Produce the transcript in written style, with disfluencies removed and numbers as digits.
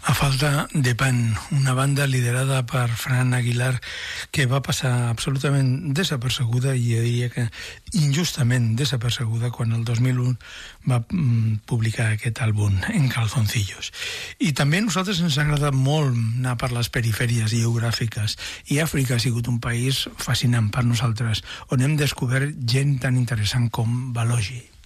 A falta de pan, una banda liderada per Fran Aguilar que va passar absolutament desapercebuda, i jo diria que injustament desapercebuda, quan el 2001 va publicar aquest àlbum En calzoncillos. I també a nosaltres ens ha agradat molt anar per les perifèries geogràfiques, i Àfrica ha sigut un país fascinant per nosaltres, on hem descobert gent tan interessant com Balogi.